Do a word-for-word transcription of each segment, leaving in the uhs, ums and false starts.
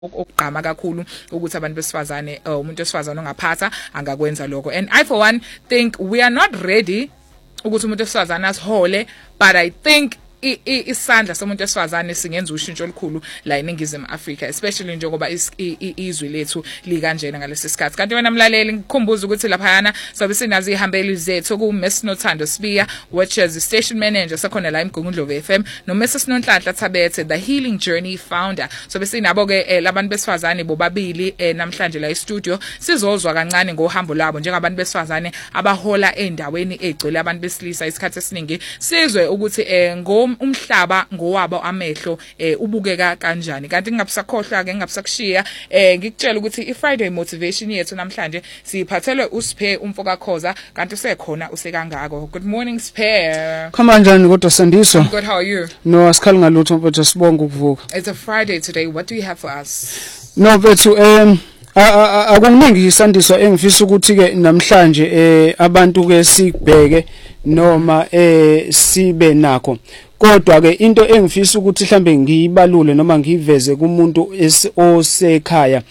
okugqama kakhulu ukuthi abantu besifazane umuntu wesifazane ongaphatha angakwenza lokho. And I for one think we are not ready ukuthi umuntu wesifazane asihole, but I think isandla somuntu wesifazane singenza ushintsho olukhulu la eNingizimu Afrika, especially njengoba izwe lethu likanjena ngalesi sikhathi. Kanti wena mlaleli ngikhumbuza ukuthi laphayana sobe sinazi ihambeli zethu ku Miss Nothando Sibiya, which is the station manager sakhona la eMgungundlovu F M, no Missus Nonhlanhla Thabethe, the Healing Journey founder. Sobe sinabo ke labantu besifazane bobabili namhlanje la e-studio sizozwa kancane ngohambo labo njengabantu besifazane abahola endaweni egcwele abantu besilisa isikhathi esiningi, sizwe ukuthi ngo umhlaba ngowabo amehlo eh ubukeka kanjani. Kanti ngingabusakhohlwa ke ngingabusakushiya eh ngikutshela ukuthi i-Friday motivation yethu namhlanje siphathelwe uSphe umfoka Khoza, kanti usekhona usekangako. Good morning Spare. Khama kanjani kodwa Sandiso? Good, how are you? No, asikhali ngalutho mfethu, sibonga ukuvuka. It's a Friday today. What do you have for us? No mfethu, um akuningi isandiso engifisa ukuthi ke namhlanje eh abantu ke sibheke noma eh sibe nakho. Kodwa ke into engifisa ukuthi mhlambe ngiyibalule noma ngiveze kumuntu osekhaya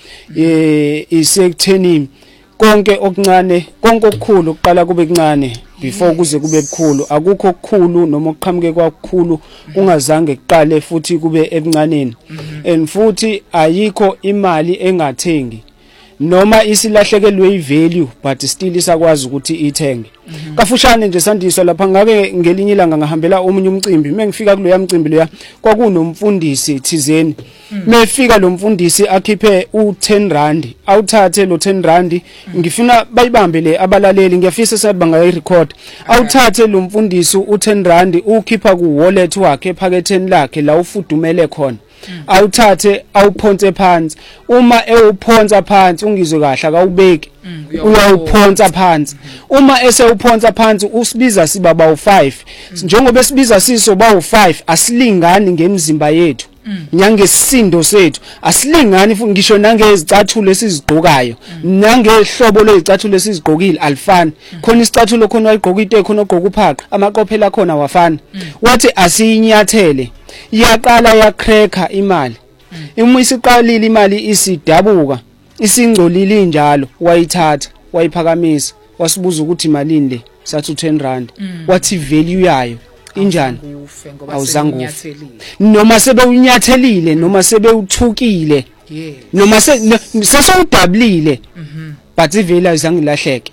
eh isekutheni konke okuncane konke okukhulu kuqala kube kuncane before kuze kube kukhulu. Akukho okukhulu noma okuqhamuke kwakukhulu ungazange kuqale futhi kube ebuncaneni. And futhi ayikho imali engathengi noma isilahlekelwe ivalue but still isakwazi ukuthi ithenge. Kafushane nje Sandiso lapha ngake ngelinye ilanga ngahambela omunye umcimbi, mengifika kulo yamcimbi lo kwakunomfundisi thizeni. Mefika lo mfundisi akhiphe u ten rand, awuthathe lo ten rand, ngifuna bayibambe le abalaleli, ngiyafisa sathi bangayirecord. Awuthathe lo mfundisi u ten rand ukhipha ku wallet wakhe ephaketheni lakhe la ufudumele khona. Awuthathe awuphonse phansi, uma ewuphonsa phansi ungizwe kahle akawubeki uyawuphonsa phansi. Uma ese uphonsa phansi usibiza siba bawu five, njengoba esibiza siso bawu five asilingani ngemizimba yethu nyangesisindo sethu, asilingani futhi ngisho nangezicathulo esizigqokayo nangehlobo lezicathulo esizigqokile alifani. Khona isicathulo khona wayigqoka into khona ogqoka uphaqa amaqophela khona wafana. Wathi asiyinyathele yaqala yacracker imali. Uma isiqalile imali isidabuka isingcolile injalo wayithatha wayiphakamisa wasibuza ukuthi imalini le, sathi ten rand. Wathi value yayo injani? Awuzange ufe noma sebe unyathelile noma sebe uthukile noma sesewudabulile but ivalue ayizange ilahleke.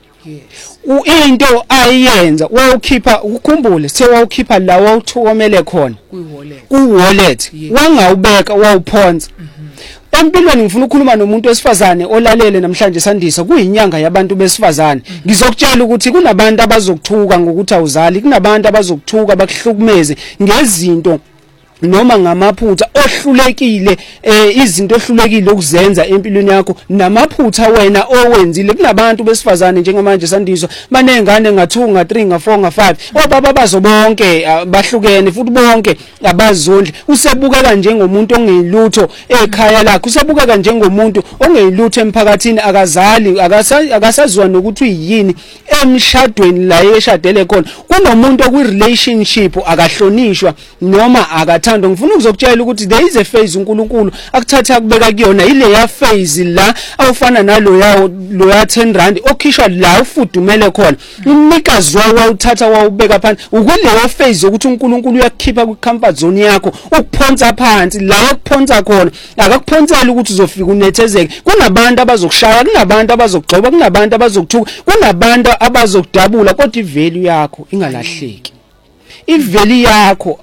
Into ayenza wawukhipha ukukhumbule sewawukhipha la wawuthokomele khona ku wallet wangawubeka wawuphonsa. Empilweni ngifuna ukukhuluma nomuntu wesifazane olalele namhlanje Sandiso, kuyinyanga yabantu besifazane. Ngizokutshela ukuthi kunabantu abazokuthuka ngokuthi awuzali, kunabantu abazokuthuka bakuhlukumeze ngezinto noma ngamaphutha ohlulekile, eh izinto ohlulekile ukuzenza empilweni yakho namaphutha wena owenzile. Kunabantu besifazane njengamanje Sandiso banengane nga two nga three nga four nga five, obaba bazo bonke bahlukene futhi bonke abazondli. Usebukeka njengomuntu ongeyilutho ekhaya lakhe, usebukeka njengomuntu ongeyilutho emphakathini, akazali akasazwa nokuthi uyini emshadweni la eshadele khona. Kunomuntu okwi relationship akahlonishwa noma aka thando. Ngifuna ukuzokutshela ukuthi there is a phase uNkulunkulu akuthatha kubeka kuyona, ile ya phase la awufana nalo yawo lo ya ten rand okhishwa la ufudumele khona. Umnikazi wawo wawuthatha wawubeka phansi. Ukuleyo phase ukuthi uNkulunkulu uyakukhipha ku comfort zone yakho ukuphonsa phansi la ukuphonsa khona, akakuphonsela ukuthi uzofika unethezeke. Kunabantu abazokushaya, kunabantu abazokugcoba, kunabantu abazokuthuka, kunabantu abazokudabula, kodwa ivalue yakho ingalahleki. Ivalue yakho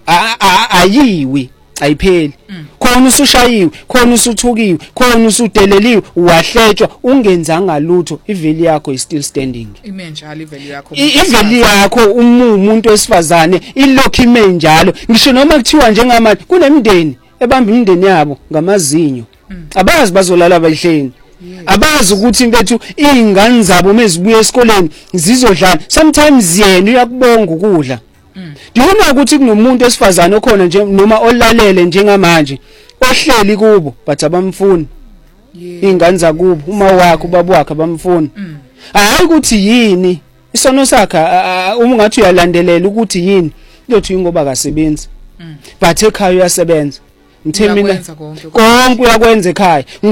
ayiwi ayipheli. Khona usushayiwe, khona usuthukiwe, khona usudeleliwe, wahletshwa ungenzanga lutho, ivalue yakho is still standing. Ime njalo ivalue yakho. Ivalue yakho umuntu wesifazane ilokhu ime njalo. Ngisho noma kuthiwa njengamanje kunemindeni ebamba imindeni yabo ngamazinyo, abazi bazolala bayihleni. Abazi ukuthi bethu izingane zabo mezibuye esikoleni zizodlala. Sometimes yena uyakubonga ukudla. Ndibona ukuthi kunomuntu wesifazane okhona nje noma olalele njengamanje ohleli kubo but abamfuni. Ingane zakubo uma wakho baba wakhe abamfuni. Hayi ukuthi yini isono sakhe uma ngathi uyalandelela ukuthi yini uyothi ngoba akasebenzi but ekhaya uyasebenza. ngithe mina Uyakwenza konke. konke uyakwenza ekhaya